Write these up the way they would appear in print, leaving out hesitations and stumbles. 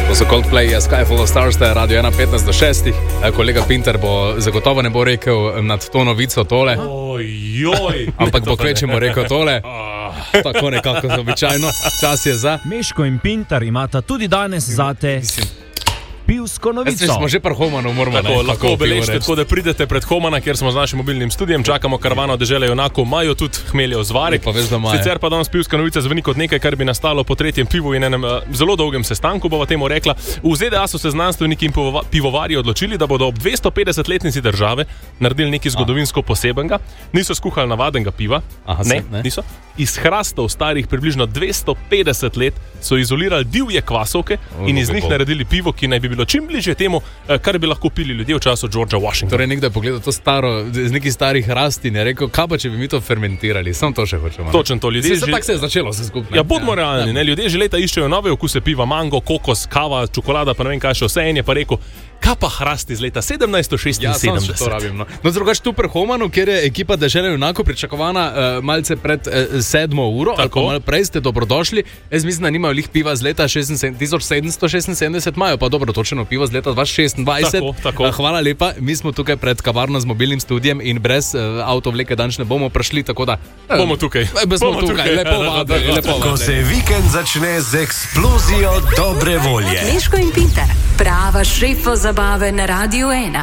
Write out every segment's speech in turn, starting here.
To so Coldplay, Skyfall of Stars, Radio 1, 15 do 6. Kolega Pinter bo zagotovo ne bo rekel nad to novico tole. Ampak bo kvečemo rekel tole. Tako nekako običajno. Čas je za... Meško in Pinter imata tudi danes zate... pivsko novico. Smo že pri Homanu, moramo lahko obeležite, tako da pridete pred Homana, kjer smo z našim mobilnim studijem, čakamo karavano dežele junakov, imajo tudi hmeljev zvarek. Sicer pa danes pivska novica zveni kot nekaj, kar bi nastalo po tretjem pivu in enem zelo dolgem sestanku, bova temu rekla. V ZDA so se znanstveniki in pivovarji odločili, da bodo ob 250-letnici države naredili nekaj zgodovinsko posebenega. Niso skuhali navadenega piva, niso. Iz hrastov starih približno 250 let so izolirali divje kvasovke in iz njih naredili pivo, ki naj bi bilo čim bližje temu, kar bi lahko pili ljudje v času Georgea Washingtona. Torej nekdo je pogledal to staro, z nekih starih hrasti in je rekel, kaj pa če bi mi to fermentirali, samo to še hočemo. Točno to, ljudje tako se je začelo vse skupaj. Ja, bodimo realni, ne, ljudje že leta iščejo nove okuse piva, mango, kokos, kava, čokolada, pa ne vem kaj še vse, en je pa rekel, kaj pa hrasti iz leta 1776. Ja, sam še to rabim, no. No, drugače tu pri Homanu, kjer je ekipa dežele junakov pričakovana malce pred 7 uro, ako malo prej ste dobrodošli. Jaz mislim, da nimajo lih piva z leta 1776, imajo pa dobro točeno pivo z leta 2026. Tako. Hvala lepa, mi smo tukaj pred kavarno z mobilnim studijem in brez avtovleke danes ne bomo prišli, tako da... Bomo tukaj. Bomo tukaj, lepo vabili. Ko se vikend začne z eksplozijo dobre volje. Meško in Pinter, prava šefa zabave na Radio 1.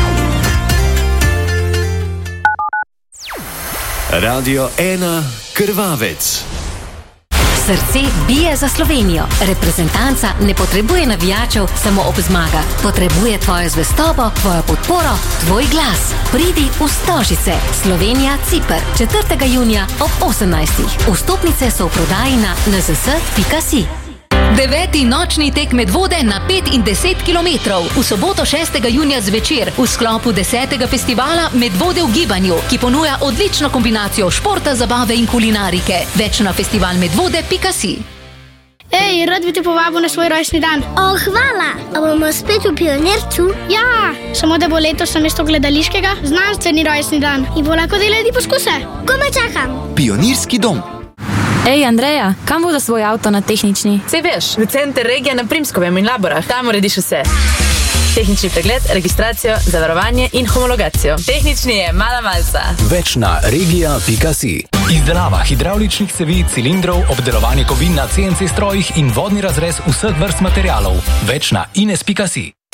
Radio 1 Krvavec. Srce bije za Slovenijo. Reprezentanca ne potrebuje navijačev samo ob zmagah. Potrebuje tvojo zvestobo, tvojo podporo, tvoj glas. Pridi v Stožice. Slovenija, Ciper. 4. junija ob 18. Vstopnice so v prodaji na nzs.si. 9. nočni tek Medvode na 5 in 10 km. V soboto 6. junija zvečer v sklopu 10. festivala Medvode v gibanju, ki ponuja odlično kombinacijo športa, zabave in kulinarike. Več na festivalmedvode.si. Ej, rad bi te povabil na svoj rojstni dan. Hvala. A bomo spet v Pionircu? Ja, samo da bo letos namesto gledališkega znanstveni rojstni dan in bo lahko delali poskuse. Komaj čakam. Pionirski dom. Ej, Andreja, kam bo za svoj avto na tehnični? Sej veš, v center regija na Primskovem in Laborah. Tam urediš vse. Tehnični pregled, registracijo, zavarovanje in homologacijo. Tehnični je mala malca. Več na regija.si. Izdelava hidravličnih cevi, cilindrov, obdelovanje kovin na CNC strojih in vodni razrez vseh vrst materialov. Več na ines.si.